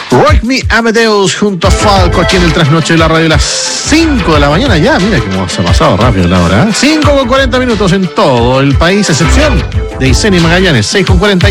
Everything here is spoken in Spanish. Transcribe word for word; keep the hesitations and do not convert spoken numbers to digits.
Rock Me Amadeus junto a Falco aquí en el trasnoche de la radio a las cinco de la mañana ya. Mira cómo se ha pasado rápido la hora. ¿eh? cinco con cuarenta minutos en todo el país, excepción de Iseni Magallanes, seis con cuarenta.